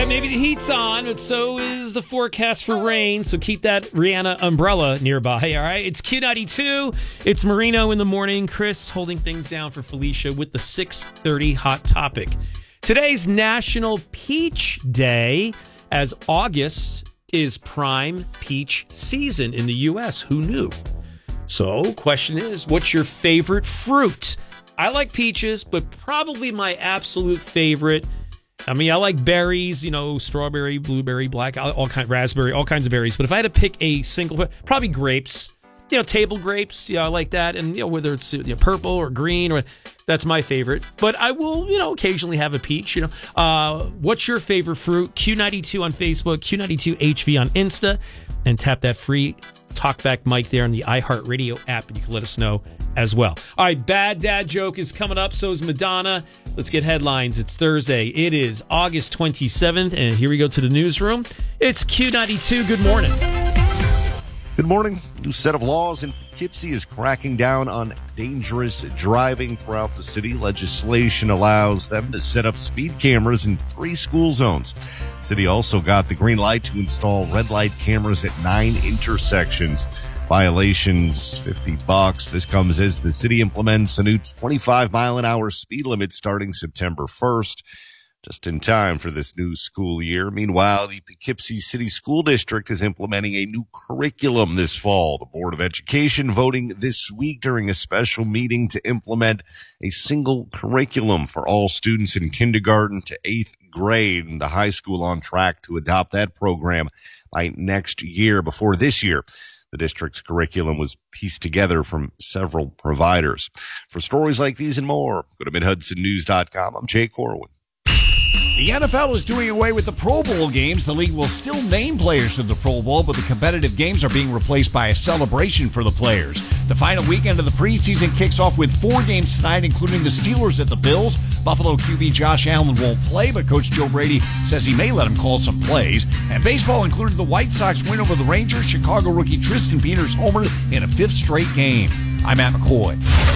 maybe the heat's on, but so is the forecast for rain. So keep that Rihanna umbrella nearby, all right? It's Q92. It's Marino in the morning. Chris holding things down for Felicia with the 6:30 Hot Topic. Today's National Peach Day, as August is prime peach season in the U.S. Who knew? So, question is, what's your favorite fruit? I like peaches, but probably my absolute favorite. I mean, I like berries, strawberry, blueberry, black, raspberry, all kinds of berries. But if I had to pick a single, probably grapes. Table grapes. Yeah, I like that. And whether it's purple or green, that's my favorite. But I will, occasionally have a peach. What's your favorite fruit? Q92 on Facebook, Q92HV on Insta, and tap that free talkback mic there on the iHeartRadio app, and you can let us know as well. All right, Bad Dad Joke is coming up. So is Madonna. Let's get headlines. It's Thursday. It is August 27th, and here we go to the newsroom. It's Q92. Good morning. Good morning. New set of laws in Poughkeepsie is cracking down on dangerous driving throughout the city. Legislation allows them to set up speed cameras in 3 school zones. The city also got the green light to install red light cameras at 9 intersections. Violations, $50. This comes as the city implements a new 25-mile-an-hour speed limit starting September 1st. Just in time for this new school year. Meanwhile, the Poughkeepsie City School District is implementing a new curriculum this fall. The Board of Education voting this week during a special meeting to implement a single curriculum for all students in kindergarten to 8th grade, and the high school on track to adopt that program by next year. Before this year, the district's curriculum was pieced together from several providers. For stories like these and more, go to MidHudsonNews.com. I'm Jay Corwin. The NFL is doing away with the Pro Bowl games. The league will still name players to the Pro Bowl, but the competitive games are being replaced by a celebration for the players. The final weekend of the preseason kicks off with 4 games tonight, including the Steelers at the Bills. Buffalo QB Josh Allen won't play, but Coach Joe Brady says he may let him call some plays. And baseball included the White Sox win over the Rangers, Chicago rookie Tristan Peters homered in a 5th straight game. I'm Matt McCoy.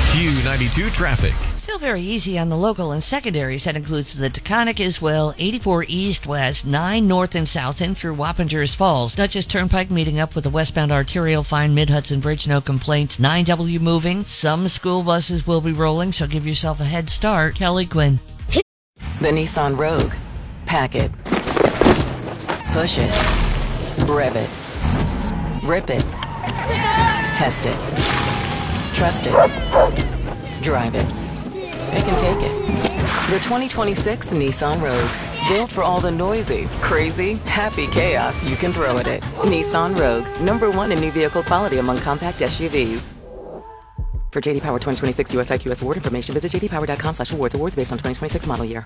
Q92 Traffic. Still very easy on the local and secondaries. That includes the Taconic as well, 84 east-west, 9 north and south in through Wappingers Falls. Dutchess Turnpike meeting up with the westbound arterial. Fine Mid-Hudson Bridge, no complaints. 9W moving. Some school buses will be rolling, so give yourself a head start. Kelly Quinn. The Nissan Rogue. Pack it. Push it. Rev it. Rip it. Test it. Trust it. Drive it. It can take it. The 2026 Nissan Rogue. Built for all the noisy, crazy, happy chaos you can throw at it. Nissan Rogue. #1 in new vehicle quality among compact SUVs. For JD Power 2026 US IQS award information, visit jdpower.com/awards. Awards based on 2026 model year.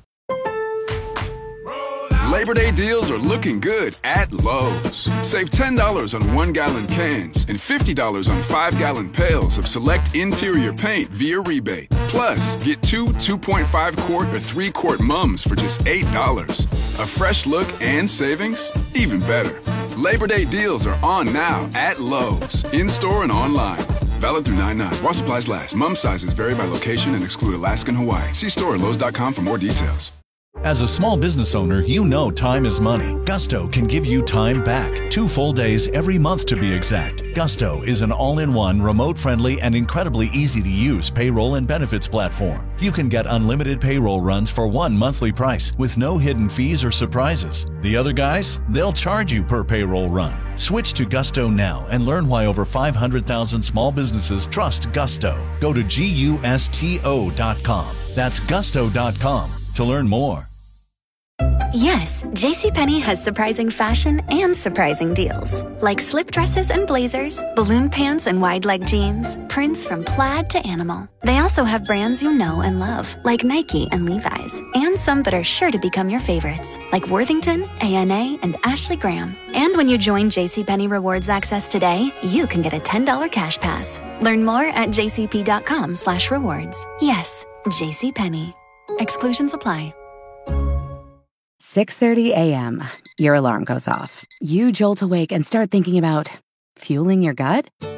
Labor Day deals are looking good at Lowe's. Save $10 on 1-gallon cans and $50 on 5-gallon pails of select interior paint via rebate. Plus, get 2 2.5-quart or 3-quart mums for just $8. A fresh look and savings? Even better. Labor Day deals are on now at Lowe's, in-store and online. Valid through 9/9. While supplies last. Mum sizes vary by location and exclude Alaska and Hawaii. See store at Lowe's.com for more details. As a small business owner, you know time is money. Gusto can give you time back. 2 full days every month to be exact. Gusto is an all-in-one, remote-friendly, and incredibly easy-to-use payroll and benefits platform. You can get unlimited payroll runs for 1 monthly price with no hidden fees or surprises. The other guys, they'll charge you per payroll run. Switch to Gusto now and learn why over 500,000 small businesses trust Gusto. Go to GUSTO.com. That's Gusto.com to learn more. Yes, JCPenney has surprising fashion and surprising deals. Like slip dresses and blazers, balloon pants and wide leg jeans, prints from plaid to animal. They also have brands you know and love, like Nike and Levi's, and some that are sure to become your favorites, like Worthington, A&A, and Ashley Graham. And when you join JCPenney Rewards Access today, you can get a $10 cash pass. Learn more at jcp.com/rewards. Yes, JCPenney. Exclusions apply. 6:30 a.m. Your alarm goes off. You jolt awake and start thinking about fueling your gut?